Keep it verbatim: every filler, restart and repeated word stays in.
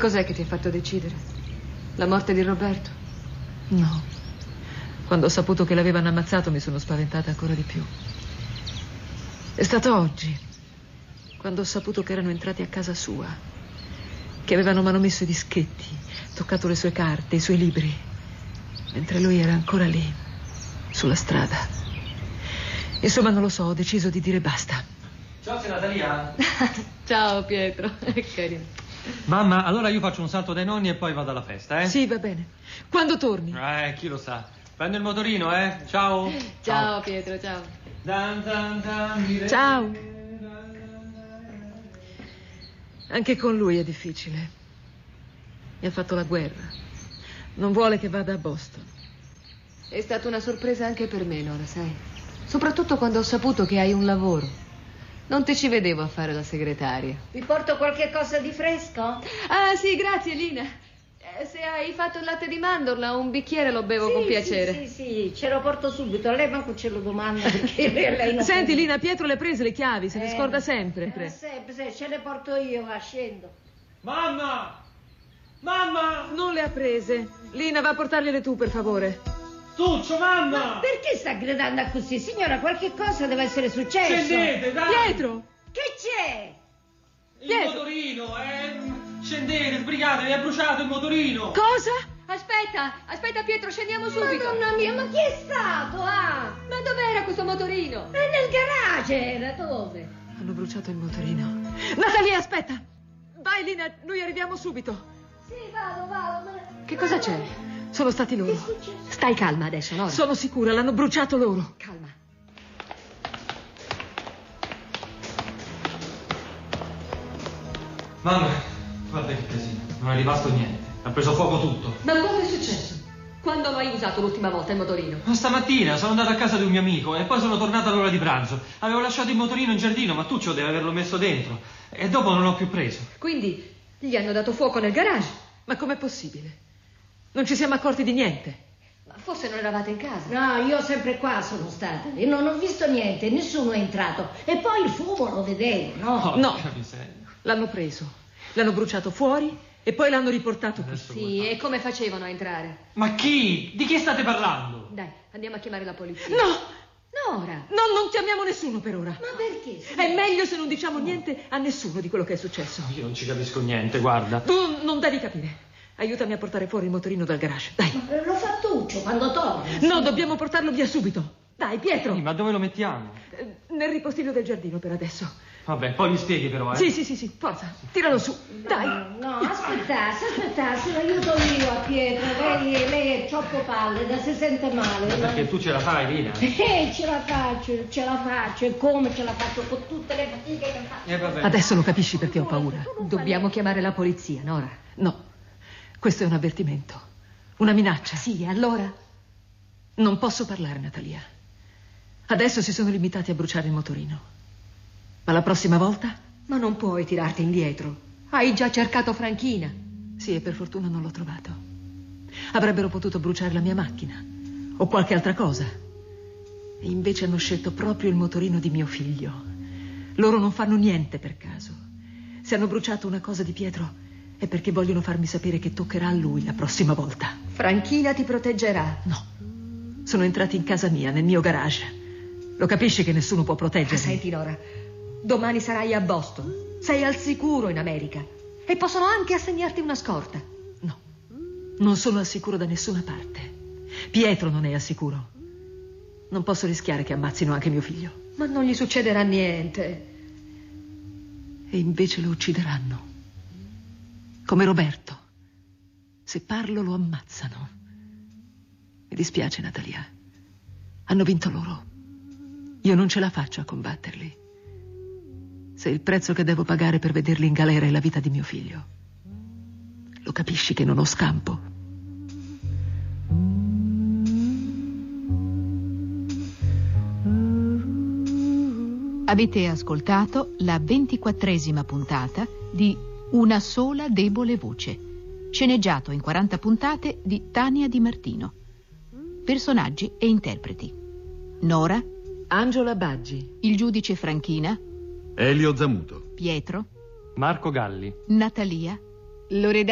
cos'è che ti ha fatto decidere? La morte di Roberto? No. Quando ho saputo che l'avevano ammazzato mi sono spaventata ancora di più. È stato oggi, quando ho saputo che erano entrati a casa sua, che avevano manomesso i dischetti, toccato le sue carte, i suoi libri, mentre lui era ancora lì, sulla strada. Insomma, non lo so, ho deciso di dire basta. Ciao, sei Natalia. Ciao Pietro, è carino. Mamma, allora io faccio un salto dai nonni e poi vado alla festa, eh? Sì, va bene. Quando torni? Eh, chi lo sa. Prendo il motorino, eh? Ciao. Ciao Pietro, ciao. Dan, dan, dan, dire- Ciao. Anche con lui è difficile. Mi ha fatto la guerra. Non vuole che vada a Boston. È stata una sorpresa anche per me, Nora, sai? Soprattutto quando ho saputo che hai un lavoro. Non ti ci vedevo a fare la segretaria. Vi porto qualche cosa di fresco? Ah, sì, grazie, Lina. Eh, se hai fatto il latte di mandorla, un bicchiere lo bevo Sì, con piacere. Sì, sì, sì, ce lo porto subito. A lei manco ce lo domanda perché lei non... Senti, Lina, Pietro le ha prese le chiavi, se ne Eh, scorda sempre. Eh, sempre, se ce le porto io, va, scendo. Mamma! Mamma! Non le ha prese. Lina, va a portargliele tu, per favore. Tuccio, mamma! Ma perché sta gridando così? Signora, qualche cosa deve essere successo. Scendete, dai! Pietro! Che c'è? Il Pietro! motorino, eh! Scendete, sbrigatevi, è bruciato il motorino! Cosa? Aspetta, aspetta Pietro, scendiamo subito. Madonna mia, ma chi è stato? Ah, Ma dov'era questo motorino? è nel garage, era dove? Hanno bruciato il motorino. Natalia, aspetta! Vai, Lina, noi arriviamo subito. Sì, vado, vado. ma- Che cosa c'è? Sono stati Che è loro. successo? Stai calma adesso, Nora. Sono sicura, l'hanno bruciato loro. Calma. Mamma, guarda che casino, non è rimasto niente. Ha preso fuoco tutto. Ma cosa è successo? Quando lo hai usato l'ultima volta il motorino? Ma stamattina sono andato a casa di un mio amico e poi sono tornato all'ora di pranzo. Avevo lasciato il motorino in giardino, ma Tuccio deve averlo messo dentro. E dopo non l'ho più preso. Quindi gli hanno dato fuoco nel garage? Ma com'è possibile? Non ci siamo accorti di niente. Ma forse non eravate in casa? No, io sempre qua sono stata e non ho visto niente, nessuno è entrato. E poi il fumo lo vedevo, no? No. Porca miseria. L'hanno preso, l'hanno bruciato fuori e poi l'hanno riportato qui. Adesso Sì, come e come facevano a entrare? Ma chi? Di chi state parlando? Dai, andiamo a chiamare la polizia. No! Nora! No, non chiamiamo nessuno per ora. Ma perché? Sì? È meglio se non diciamo niente a nessuno di quello che è successo. Io non ci capisco niente, guarda. Tu non devi capire. Aiutami a portare fuori il motorino dal garage, dai. Ma lo fa Tuccio quando torna. No, dobbiamo portarlo via subito. Dai, Pietro. Sì, ma dove lo mettiamo? Eh, Nel ripostiglio del giardino per adesso. Vabbè, poi mi spieghi però, eh. Sì, sì, sì, sì, forza. Tiralo su. Dai. No, no, aspettate, aspettate, l'aiuto io a Pietro. Lei, lei è troppo pallida, si sente male. Ma perché tu ce la fai, Lina? Eh, ce la faccio, ce la faccio. E come ce la faccio con tutte le fatiche che faccio? Eh, vabbè. Adesso lo capisci perché ho paura. Dobbiamo chiamare la polizia, Nora. No, questo è un avvertimento. Una minaccia. Sì, e allora? Non posso parlare, Natalia. Adesso si sono limitati a bruciare il motorino. Ma la prossima volta? Ma non puoi tirarti indietro. Hai già cercato Franchina. Sì, e per fortuna non l'ho trovato. Avrebbero potuto bruciare la mia macchina o qualche altra cosa. E invece hanno scelto proprio il motorino di mio figlio. Loro non fanno niente per caso. Se hanno bruciato una cosa di Pietro è perché vogliono farmi sapere che toccherà a lui la prossima volta. Franchina ti proteggerà. No, sono entrati in casa mia, nel mio garage. Lo capisci che nessuno può Ah, proteggermi? senti, Nora, domani sarai a Boston. Sei al sicuro in America. E possono anche assegnarti una scorta. No, non sono al sicuro da nessuna parte. Pietro non è al sicuro. Non posso rischiare che ammazzino anche mio figlio. Ma non gli succederà niente. E invece lo uccideranno. Come Roberto. Se parlo lo ammazzano. Mi dispiace, Natalia. Hanno vinto loro. Io non ce la faccio a combatterli. Se il prezzo che devo pagare per vederli in galera è la vita di mio figlio, lo capisci che non ho scampo? Avete ascoltato la ventiquattresima puntata di Una sola debole voce, sceneggiato in quaranta puntate di Tania Di Martino. Personaggi e interpreti: Nora, Angela Baggi, il giudice Franchina, Elio Zamuto. Pietro, Marco Galli. Natalia, Loredana